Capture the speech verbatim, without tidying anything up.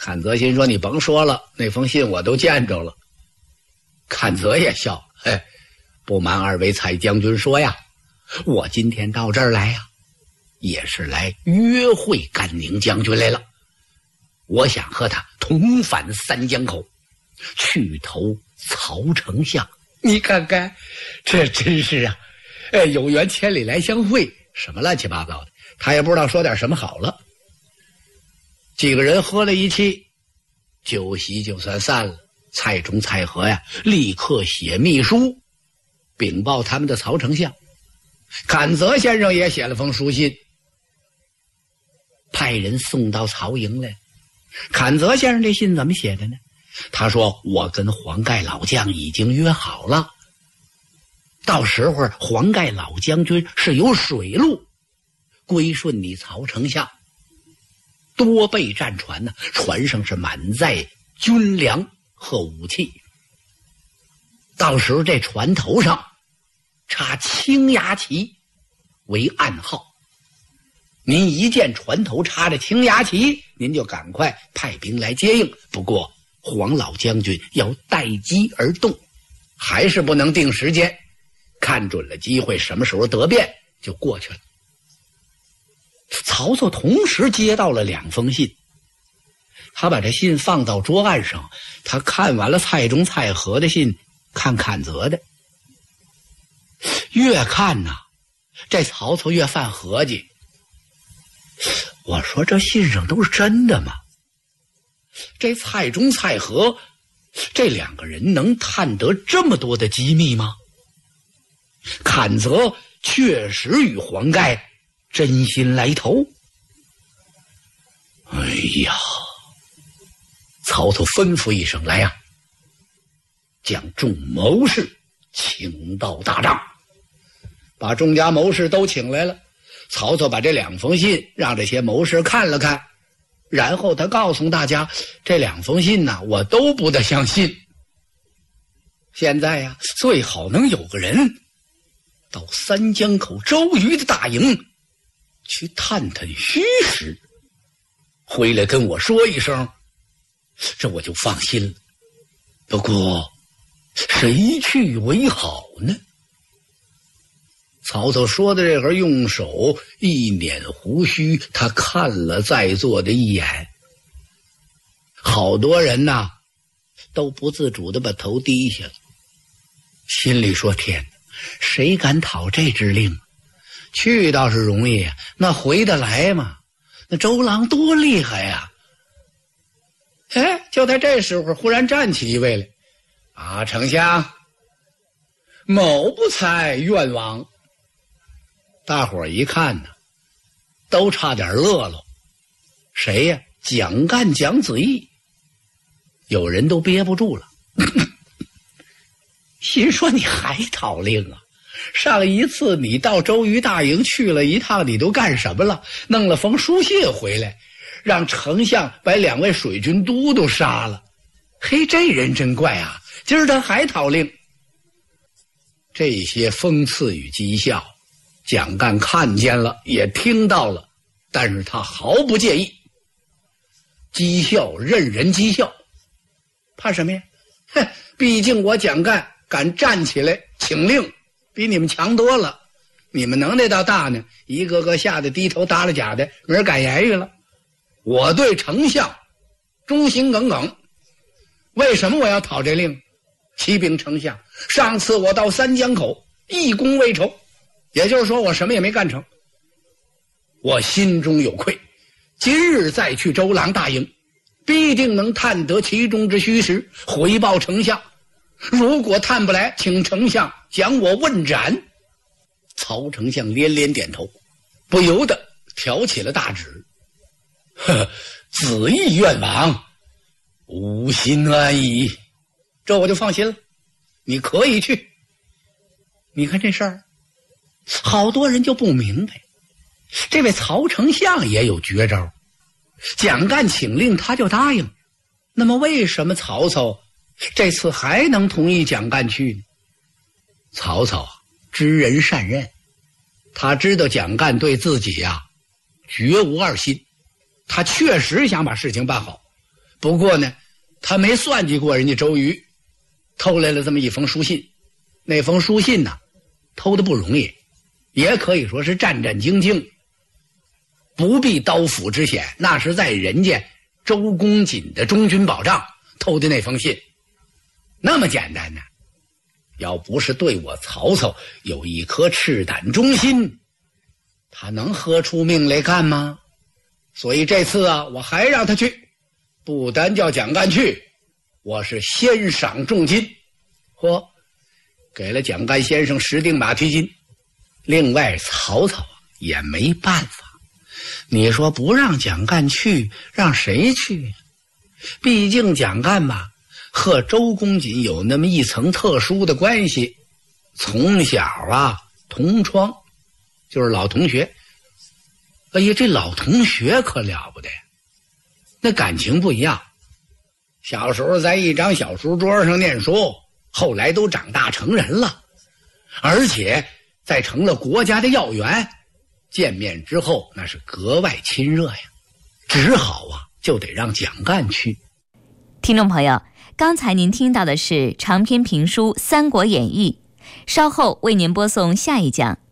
阚泽心说：“你甭说了，那封信我都见着了。”阚泽也笑：“嘿，不瞒二位蔡将军说呀，我今天到这儿来呀，也是来约会甘宁将军来了。我想和他同返三江口，去投曹丞相。你看看，这真是啊，哎，有缘千里来相会，什么乱七八糟的，他也不知道说点什么好了。”几个人喝了一气，酒席就算散了。蔡中、蔡和呀，立刻写密书禀报他们的曹丞相。阚泽先生也写了封书信，派人送到曹营来。阚泽先生这信怎么写的呢？他说：“我跟黄盖老将已经约好了，到时候黄盖老将军是有水路归顺你曹丞相，多备战船呢，船上是满载军粮和武器。到时候这船头上插青牙旗为暗号，您一见船头插着青牙旗，您就赶快派兵来接应。不过黄老将军要待机而动，还是不能定时间，看准了机会，什么时候得便就过去了。”曹操同时接到了两封信，他把这信放到桌案上，他看完了蔡中、蔡和的信，看阚泽的，越看呐、啊，这曹操越犯合计。我说这信上都是真的吗？这蔡中、蔡和这两个人能探得这么多的机密吗？阚泽确实与黄盖真心来投。哎呀，曹操吩咐一声：“来呀，将众谋士请到大帐。”把众家谋士都请来了。曹操把这两封信让这些谋士看了看，然后他告诉大家，这两封信呢，我都不得相信。现在呀，最好能有个人到三江口周瑜的大营去探探虚实，回来跟我说一声，这我就放心了。不过谁去为好呢？曹操说的这会儿，用手一捻胡须，他看了在座的一眼，好多人呐都不自主地把头低下了，心里说：天哪，谁敢讨这支令？去倒是容易啊，那回得来吗？那周郎多厉害呀！哎，就在这时候，忽然站起一位来：“啊，丞相，某不才愿往。”大伙儿一看呢，都差点乐了。谁呀？蒋干、蒋子义。有人都憋不住了，心说：你还讨令啊？上一次你到周瑜大营去了一趟，你都干什么了？弄了封书信回来，让丞相把两位水军都督杀了。嘿，这人真怪啊！今儿他还讨令。这些讽刺与讥笑，蒋干看见了，也听到了，但是他毫不介意。讥笑任人讥笑，怕什么呀？哼，毕竟我蒋干敢站起来请令，比你们强多了。你们能耐倒大呢，一个个吓得低头耷拉甲的，没人敢言语了。我对丞相忠心耿耿，为什么我要讨这令？启禀丞相，上次我到三江口一功未酬，也就是说我什么也没干成，我心中有愧。今日再去周郎大营，必定能探得其中之虚实，回报丞相。如果探不来，请丞相将我问斩。曹丞相连连点头，不由得挑起了大指：呵，子义愿往，吾心安矣。这我就放心了，你可以去。你看这事儿，好多人就不明白，这位曹丞相也有绝招，蒋干请令他就答应，那么为什么曹操这次还能同意蒋干去呢？曹操啊，知人善任，他知道蒋干对自己呀、啊、绝无二心，他确实想把事情办好， 不过呢，他没算计过人家周瑜，偷来了这么一封书信。那封书信呢，偷的不容易，也可以说是战战兢兢，不避刀斧之险，那是在人家周公瑾的中军保障偷的那封信。那么简单呢，要不是对我曹操有一颗赤胆忠心，他能喝出命来干吗？所以这次啊，我还让他去，不单叫蒋干去，我是先赏重金，嚯，给了蒋干先生十锭马蹄金。另外曹操啊也没办法，你说不让蒋干去，让谁去呀？毕竟蒋干吧和周公瑾有那么一层特殊的关系，从小啊同窗，就是老同学。哎呀，这老同学可了不得，那感情不一样。小时候在一张小书桌上念书，后来都长大成人了，而且在成了国家的要员，见面之后那是格外亲热呀。只好啊就得让蒋干去。 听众朋友，刚才您听到的是长篇评书《三国演义》，稍后为您播送下一讲